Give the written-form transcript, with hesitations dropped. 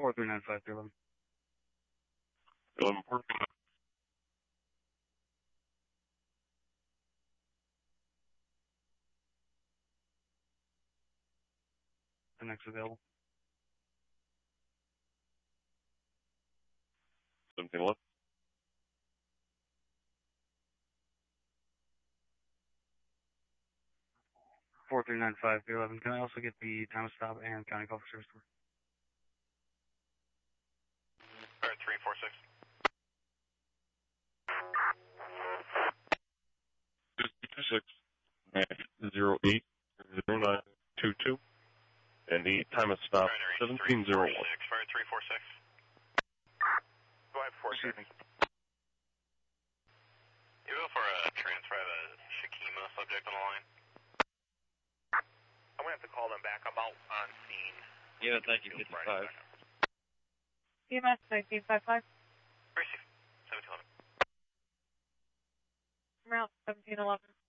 4395311. 11 Park. The next available. 1711. 4395311. Can I also get the time of stop and county call for service? Alright, 346. 080922, and the time of stop 1701. Fire 346. Go ahead, 460. You go for a transfer of a Shakima subject on the line. I'm going to have to call them back. I'm out on scene. Yeah, thank you, 55. EMS 1955. Receive. 1711. Route 1711.